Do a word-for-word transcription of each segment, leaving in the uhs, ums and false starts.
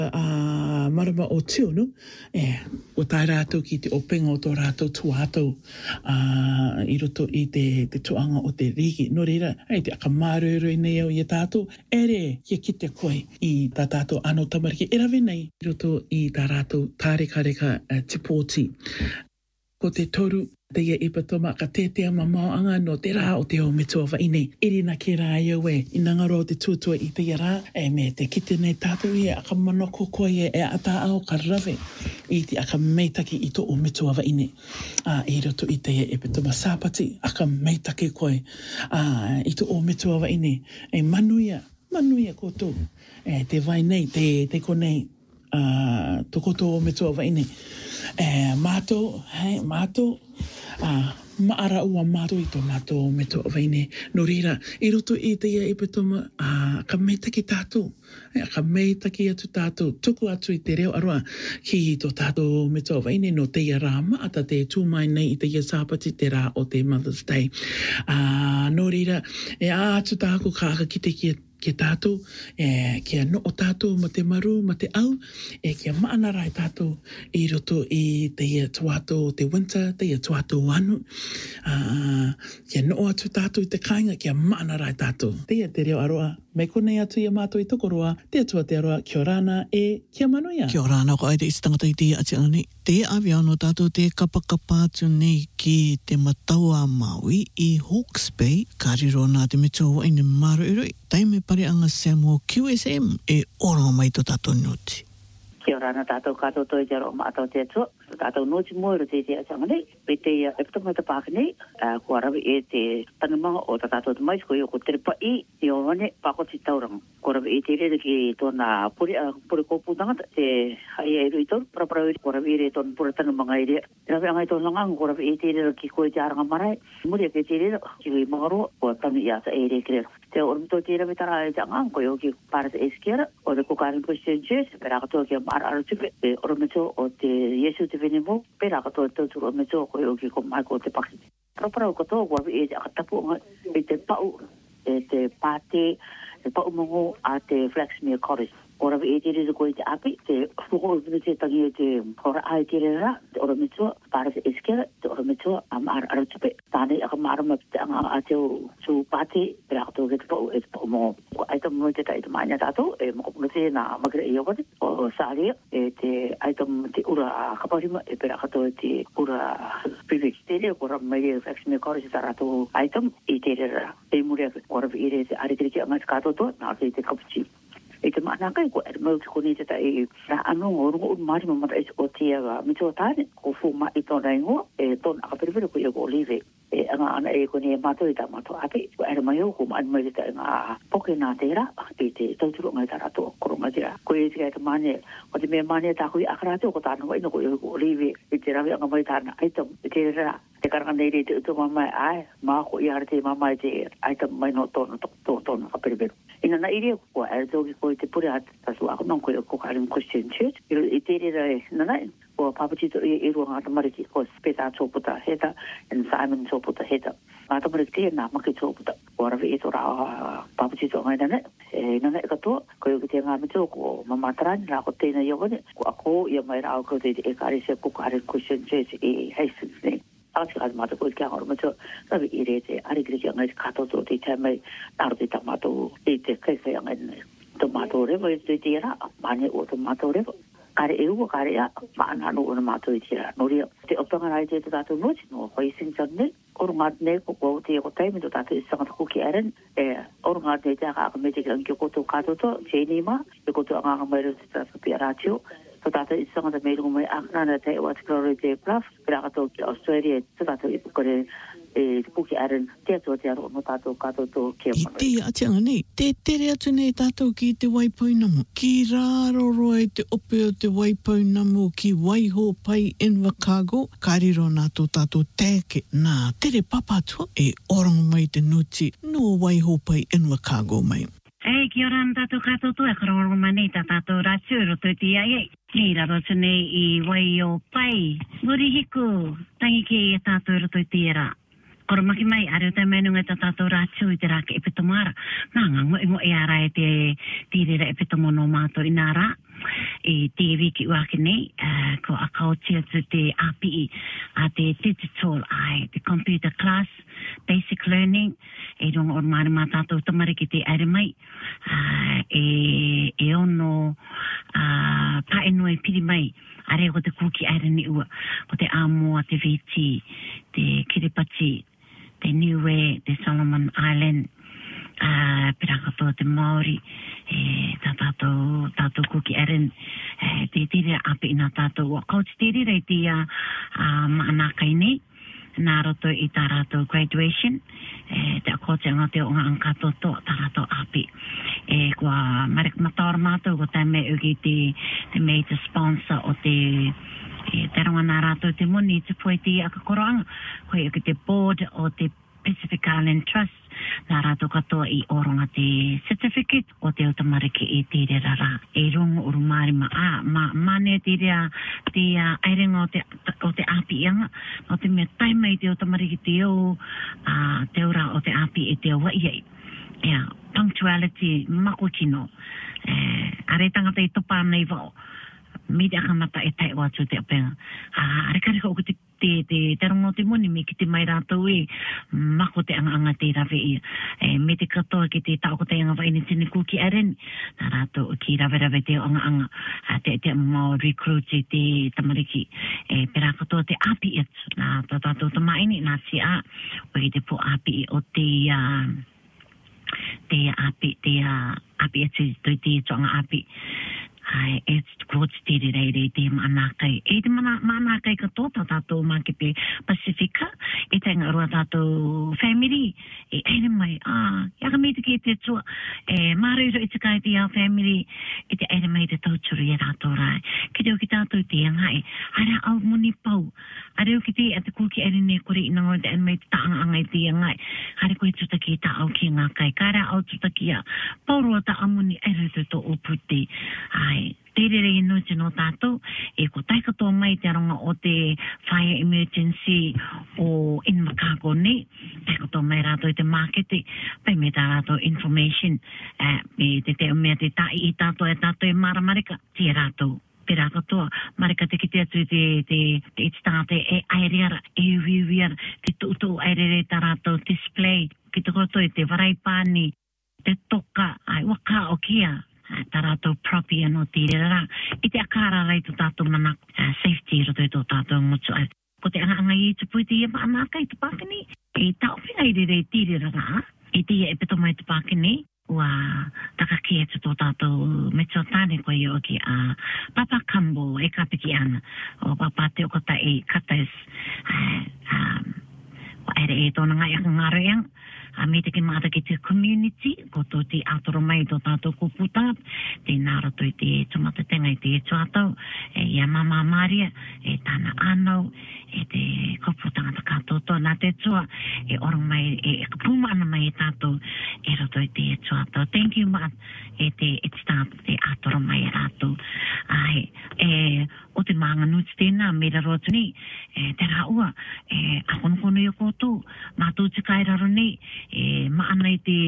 a marama o tionu e o tai rātou ki te openga o tō rātou tuātou uh, i roto i te, te tuanga o te rigi. No reira, hei te akamāruru nei au i tātou, ere kia ki te koe i tā tātou anō tamariki. E rawe nei i roto i tā rātou tāreka reka uh, te pōti. Ko te toru te ia ipatoma ka tētea mamao anga no te rā o te o me tua waine. Iri na ke rā iau e, i ngaro o te tūtua i te ia rā, e me te kite nei tātou i aka manoko koe e e ata ao ka rawe i te aka meitaki i to o me tua waine. Uh, I roto i te ia ipatoma sāpati, aka meitaki koe uh, i to o me tua waine. E manuia, manuia koto, e te vai nei, te, te ko nei, uh, to koto o me tua waine. E mātou, hei, mātou, Uh, maara ua mātou i tō mātou me tō waine. No reira, i roto i te ia ipatoma, uh, ka meitaki tātou, eh, ka meitaki atu tātou, tuku atu i te reo aroa ki tō tātou me tō waine no te ia rā maata te tūmai nei i te ia sāpati te rā o te Mother's Day. Uh, no reira, e ātu tāku ka aka ki te kia ke tātou, e kia no o tātou ma te maru, ma te au, e kia maana rai tātou i roto i te ia tuato te winter, te ia tuato anu. Uh, kia no atu tātou i te kāinga, kia maana rai tātou. Te ia te reo aroa, me konei atu ia mātou i tokoroa, te atua te aroa, kia rāna e kia manoia. Kia rāna ko aere i tangata i te ia ati anani. Te awi anō tātou te kapakapa atu nei ki te mataua Maui i Hawke's Bay, ka riro nā te meteo waine maro iroi. Taime pare anga Samuel Q S M e oranga mai to tātou noti. Kia rāna tātou kātou toi te aro mātou te atua. Tātou noti moero te te atanga nei. Pe te epitama te pāka nei, kua rawi e te tanumanga o tātou te mais, ko i o ko tere pai, i o wane pākoti tauranga. Kua rawi e te rere ki tōna puri, puri kōpū tangata, te hai e rui tōru, parapara uri, kua rawi e re tōna pura tanumanga i rea. Rawi angai tōna ngang, kua rawi e te rere ki koe te aranga marai. Muri a ke te rere, ki i mangaro, kua tanu i asa e re ki rere. Te ormito te rawi tara e te ngang, ko i o ki pārata e skiara, o te kukarin Christian Church, pera katoa ki a mara arutupe, e ormito o te Yesu te venimo, pera katoa tautu ormito ko i o ki ko mai ko te paki. Parapara o katoa, kua rawi e te akatapu e te pau, e te pāte, te pau mongo a te Flaxmere Cottage. Ora e te rere ko i te api, te whuko i te tangi e te hora ai te rera, te ora mitua, pāra te eskera, te ora mitua, am ar aratupe. Tāne aka marama te anga a te o su pāte, pera kato ke te pau e te pau mongo. Ko aitam mo te tai te maina tātou, e mokopuna te nā magre i okate, o sāria, e te aitam te ura a kaparima, e pera kato e te ura private tere, ko rama mai e Flaxmere Cottage ta rato aitam, i te rera. E murea, ko rama i re te aritiriki anga te kato to, nā te te kapuchi. E te maanakai ko e mau te kone te tai ra anō o rungo un maari mamata e o tia mi tō tāne ko fu ma i tōna ingoa e tōna akaperipere ko i o olive e anga ana e kone e mātou i tā mātou ape ko ere mai au ko ma anu mai te tai ngā poke nā te ra e te tauturu ngai tā rato koronga te ra ko e te kai te mane o te mea mane tā kui akarate o ko tāna wai no ko i o olive e te rawi anga mai tāna aitam e te ra te karanga nei re te utu mamai ai maa ko i arate mamai te aitam mai no tōna tōna akaperipere. Ina na iria ko e toki ko te pure at tasu ako non ko ko karim Christian Church i te rera e nanai ko papachito i i ruanga tamariki ko speta choputa heta and Simon choputa heta ma tamariki na maki choputa ko ravi i to ra papachito ngai nane e nane ka to ko i te nga mito ko mamatrani la ko te na yogone ko ako i mai ra ko te e kari se ko karim Christian Church i Hastings ne Ati ka mata ko kia ngoro mato ravi i re te ari kiri kia ngai kato to te te mai naro te tamato i te kai kai ngai tomato revo i te tira mane o tomato revo kare e ua kare a maana no o mato i tira nori te opanga rai te tato nochi no hoi singsan ne orunga ne ko ko te ko taimi to tato i sanga ko ki aren e orunga ne te ka me te ki ko to kato to cheni ma e ko to anga mai ro te tato piaratio so tata i sanga te meiru mai akana te o atklore te plaf pera kato ki Australia so tata i kore e puki aren te atua te aro no tātou kato tō kia mano. I te atianga nei, te tere atu nei tātou ki te waipoinamu. Ki rāro roe te ope o te waipoinamu ki waiho pai Invercargill, ka riro nā tō tātou tēke nā tere papatua e orango mai te nuti no waiho pai Invercargill mai. Ei, kia ora na tātou kātou tō e karongo mai nei tā tātou rātiu ro tō te ai. Ni raro tēnei i wai o pai. Nori hiku, tangi ki e tātou ro tō te ra. Koro maki mai, are te menu ngai tātou rātiu i te rāke e pito mara. Nā ngā ngoi ngoi e ara e te tīrera e pito mono mātou i nā rā. E te wiki wake nei, uh, ko a kautia tu te A P I, a te digital ai, te computer class, basic learning, e rongo o maari mā tātou tamari ki te aere mai, uh, e, e ono uh, paenua e piri mai, are ko te kuki aere ni ua, ko te Amoa, te Viti, te Kiripati, te Niue, te Solomon Island, uh, pera katoa te Māori, e tā tātou, tātou kuki aren, e te tiri api ina tātou, wa kauti tiri rei te uh, uh, maanakai nei, nā roto i tā rātou graduation, e te akote anga te o ngā angkatoto, tā rātou api. E kua marek mataora mātou, ko tā me uki te, te major sponsor o te e te ronga nā rātou te moni, te poi te akakoroanga, koe uki te board o te Pacific Island Trust, nā rātou katoa i oronga te certificate o te utamariki e te rera. E rongo uru maari ma a, ma mane te rea te uh, airenga o te, o te api ianga, o te mea taima i te utamariki te o, uh, te ora o te api e te o waiei. Yeah, punctuality, mako kino. Eh, are tangata i topa nei vau. Midi akamata e tai watu te apenga. Ah, are karika o te te te te rongo te moni me ki te mai rātou e mako te anga anga te rawe i. E, me te katoa ki te tau ko te anga waini tini kuki aren. Nā rātou ki rawe rawe te anga anga. A te te mau recruit te te tamariki. E, pera katoa te api et. Nā tātou ta maini nā si a. O i te po api o te uh, te api te uh, api et te te toanga api. Ai, e kōti tere rei rei te manakai. E te mana, manakai katoa tā tātou mā ki te Pasifika, e te ngarua tātou family, e eire mai, ah, iaka me te ki te tua, e māreiro i te kai te au family, e te eire mai te tauturu e rātou rai. Ki te o ki tātou te angai, ara au moni pau, ara o ki te a te kuki ere ne kore i nango te ane mai te taanga angai te angai, hare koe tutaki ta au ki ngā kai, kāra au tutaki a paurua ta amuni ere te to uputi, ai, te rere i nuti no tātou, e ko tai katoa mai te aronga o te fire emergency o Invercargill ne, tai katoa mai rātou i te markete, pai me tā rātou information, eh, me te te mea te tai i tātou e tātou e maramarika, te rātou. Pera katoa, marika te ki te atu te, te, te itāte e aireara, e uiuiara, te tutu airere tā rātou display, ki te koto e te waraipāni, te toka, ai waka o kia, tā rātou propi anō tīrera. I te akara rai tō tātou mana uh, safety roto i tō tātou motu. Ko te anga anga i te pui te ia maanaka i te pakini. E taupinga i re tīrera rā. E te ia e peto mai te pakini. Ua takaki e tō tātou me tō tāne koe i oki a Papa Kambo e kapiki ana. O papa te okota e katais. Uh, um, o ere e tōna ngai aka ngareang. A me te ke mata ki te community, ko tō te atoro mai tō tātou kuputa, te nārato i te tumata tenga i te tuatau, e ia mama Maria, e tāna anau, e te kuputanga ta katoto, nā te tua, e orong mai, e kapuma ana mai e tātou, e roto i te tuatau. Thank you, Mat, e te itstāt, te atoro mai e rātou. Ai, e o te maanga nuti tēnā, me raro atu ni, e te rāua, e akonokono i o kōtō, mātou te kairaro ni, e maana i te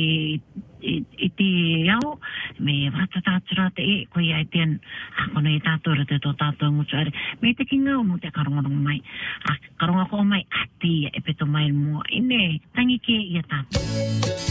i, i te ao me whatatātura te e koe ai ten akono i tātou te tō tātou ngutu are me te ki ngau mo te karongarong mai a karonga ko mai ati e peto mai mua ine tangi ke i a tātou.